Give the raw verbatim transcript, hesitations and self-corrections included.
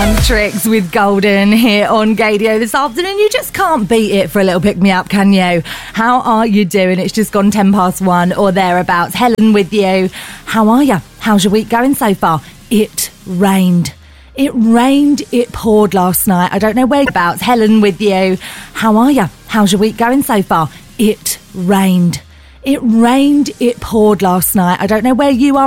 Tricks with Golden here on Gadio this afternoon. You just can't beat it for a little pick-me-up, can you? How are you doing? It's just gone ten past one or thereabouts. Helen with you. How are you? How's your week going so far? It rained. It rained, it poured last night. I don't know whereabouts. Helen with you. How are you? How's your week going so far? It rained. It rained, it poured last night. I don't know where you are